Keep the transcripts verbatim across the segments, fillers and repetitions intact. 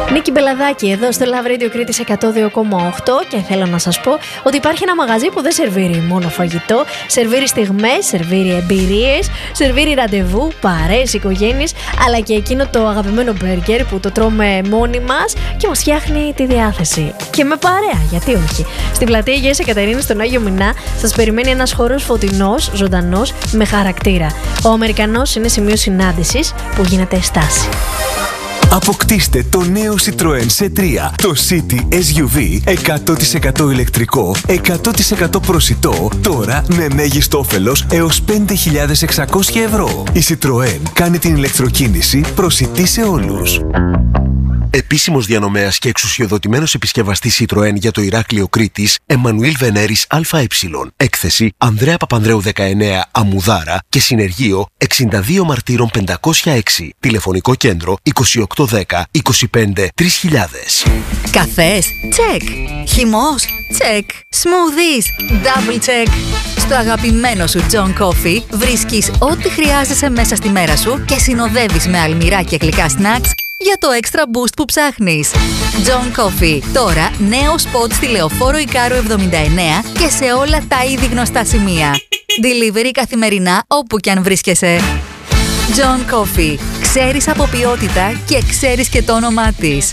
Νίκη Μπελαδάκη εδώ στο Love Radio Κρήτης εκατόν δύο κόμμα οκτώ και θέλω να σας πω ότι υπάρχει ένα μαγαζί που δεν σερβίρει μόνο φαγητό, σερβίρει στιγμές, σερβίρει εμπειρίες, σερβίρει ραντεβού, παρέες, οικογένειες, αλλά και εκείνο το αγαπημένο μπέργκερ που το τρώμε μόνοι μας και μας φτιάχνει τη διάθεση. Και με παρέα, γιατί όχι. Στην πλατεία Αγίας Εκατερίνης στον Άγιο Μινά σας περιμένει ένας χώρος φωτεινός, ζωντανός, με χαρακτήρα. Ο Αμερικανός είναι σημείο συνάντησης που γίνεται στάση. Αποκτήστε το νέο Citroën σι τρία, το City ες γιου βι εκατό τοις εκατό ηλεκτρικό, εκατό τοις εκατό προσιτό, τώρα με μέγιστο όφελος έως πέντε χιλιάδες εξακόσια ευρώ. Η Citroën κάνει την ηλεκτροκίνηση προσιτή σε όλους. Επίσημος διανομέας και εξουσιοδοτημένος επισκευαστής Citroën για το Ηράκλειο Κρήτης, Εμμανουήλ Βενέρης ΑΕ. Έκθεση Ανδρέα Παπανδρέου δεκαεννέα Αμμουδάρα και συνεργείο εξήντα δύο Μαρτύρων πεντακόσια έξι. Τηλεφωνικό κέντρο είκοσι οκτώ δέκα είκοσι πέντε τρεις χιλιάδες. Καφές, τσεκ. Χυμός, τσεκ. Smoothies, double check. Στο αγαπημένο σου John Coffee βρίσκεις ό,τι χρειάζεσαι μέσα στη μέρα σου και συνοδεύεις με αλμυρά και γλυκά snacks για το extra boost που ψάχνεις. John Coffee, τώρα νέο σποτ στη Λεωφόρο Ικάρου εβδομήντα εννέα και σε όλα τα ήδη γνωστά σημεία. Delivery καθημερινά όπου κι αν βρίσκεσαι. John Coffee, ξέρεις από ποιότητα και ξέρεις και το όνομά της.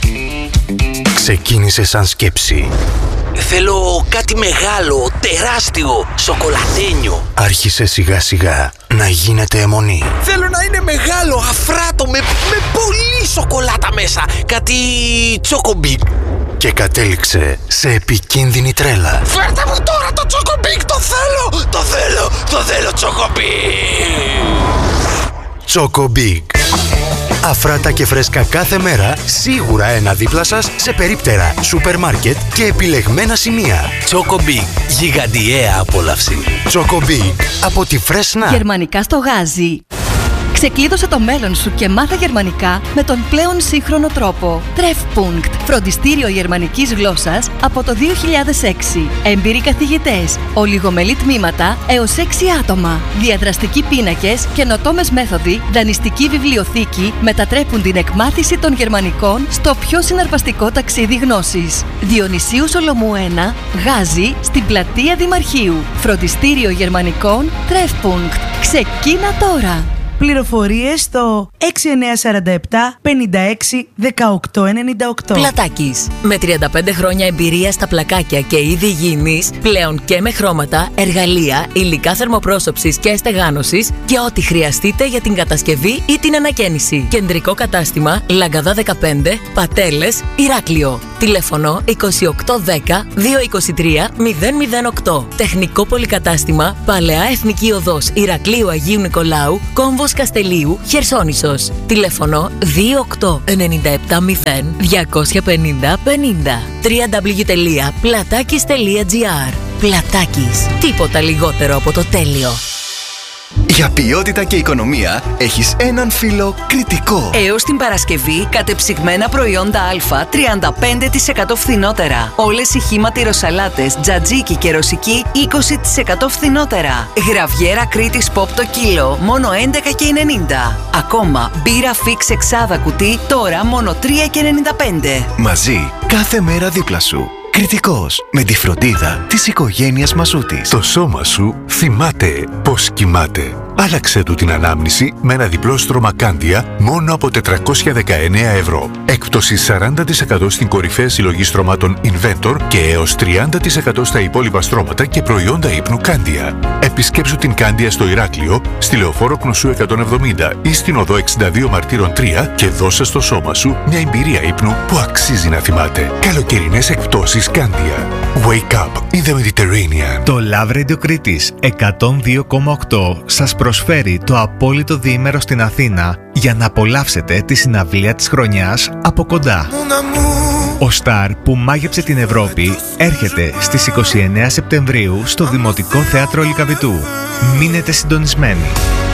Ξεκίνησε σαν σκέψη. Θέλω κάτι μεγάλο, τεράστιο, σοκολατένιο. Άρχισε σιγά σιγά να γίνεται αιμονή. Θέλω να είναι μεγάλο, αφράτο, με, με πολύ σοκολάτα μέσα. Κάτι τσοκομπίκ. Και κατέληξε σε επικίνδυνη τρέλα. Φέρτε μου τώρα το τσοκομπίκ, το θέλω, το θέλω, το θέλω τσοκομπίκ. Τσοκομπίκ. Αφράτα και φρέσκα κάθε μέρα, σίγουρα ένα δίπλα σας σε περίπτερα, σούπερ μάρκετ και επιλεγμένα σημεία. Τσοκομπίκ, γιγαντιαία απόλαυση. Τσοκομπίκ, από τη Φρέσνα. Γερμανικά στο γάζι. Ξεκλείδωσε το μέλλον σου και μάθε γερμανικά με τον πλέον σύγχρονο τρόπο. Treffpunkt, φροντιστήριο γερμανικής γλώσσας από το δύο χιλιάδες έξι. Έμπειροι καθηγητές, ολιγομελή τμήματα έως έξι άτομα. Διαδραστικοί πίνακες, καινοτόμες μέθοδοι, δανειστική βιβλιοθήκη μετατρέπουν την εκμάθηση των γερμανικών στο πιο συναρπαστικό ταξίδι γνώσης. Διονυσίου Σολομού ένα, Γάζι, στην πλατεία Δημαρχείου. Φροντιστήριο γερμανικών Treffpunkt. Ξεκίνα τώρα! Πληροφορίες στο έξι εννιά τέσσερα επτά πενήντα έξι δεκαοκτώ ενενήντα οκτώ. Πλατάκης. Με τριάντα πέντε χρόνια εμπειρία στα πλακάκια και είδη υγιεινής, πλέον και με χρώματα, εργαλεία, υλικά θερμοπρόσωψης και στεγάνωσης και ό,τι χρειαστείτε για την κατασκευή ή την ανακαίνιση. Κεντρικό κατάστημα Λαγκαδά δεκαπέντε, Πατέλες, Ηράκλειο. Τηλέφωνο είκοσι οκτώ δέκα διακόσια είκοσι τρία μηδέν μηδέν οκτώ. Τεχνικό πολυκατάστημα Παλαιά Εθνική Οδός Ηρακλείου Αγίου Νικολάου, Κόμβος Καστελίου, Χερσόνησος. Τηλέφωνο δύο οκτώ εννιά επτά μηδέν διακόσια πενήντα πενήντα. double-u double-u double-u τελεία πλατάκης τελεία τζι άρ. Πλατάκης. Τίποτα λιγότερο από το τέλειο. Για ποιότητα και οικονομία έχεις έναν φίλο Κρητικό. Έως την Παρασκευή, κατεψυγμένα προϊόντα Α τριάντα πέντε τοις εκατό φθηνότερα. Όλες οι χύμα τυροσαλάτες, τζατζίκι και ρωσική είκοσι τοις εκατό φθηνότερα. Γραβιέρα Κρήτης Pop το κιλό, μόνο έντεκα και ενενήντα. Ακόμα, μπύρα Fix εξάδα κουτί, τώρα μόνο τρία και ενενήντα πέντε. Μαζί, κάθε μέρα δίπλα σου. Κρητικός, με τη φροντίδα της οικογένειας Μασούτης. Το σώμα σου θυμάται πως κοιμάται. Άλλαξε του την ανάμνηση με ένα διπλό στρώμα Κάντια μόνο από τετρακόσια δεκαεννέα ευρώ. Έκπτωση σαράντα τοις εκατό στην κορυφαία συλλογή στρωμάτων Inventor και έως τριάντα τοις εκατό στα υπόλοιπα στρώματα και προϊόντα ύπνου Κάντια. Επισκέψου την Κάντια στο Ηράκλειο, στη Λεωφόρο Κνωσού εκατόν εβδομήντα ή στην Οδό εξήντα δύο Μαρτύρων τρία και δώσε στο σώμα σου μια εμπειρία ύπνου που αξίζει να θυμάται. Καλοκαιρινές εκπτώσεις Κάντια. Wake up in the Mediterranean. Το Love Radio Κρήτης εκατόν δύο κόμμα οκτώ σας προσφέρει το απόλυτο διήμερο στην Αθήνα για να απολαύσετε τη συναυλία της χρονιάς από κοντά. Ο Σταρ που μάγεψε την Ευρώπη έρχεται στις είκοσι εννέα Σεπτεμβρίου στο Δημοτικό Θέατρο Λυκαβητού. Μείνετε συντονισμένοι.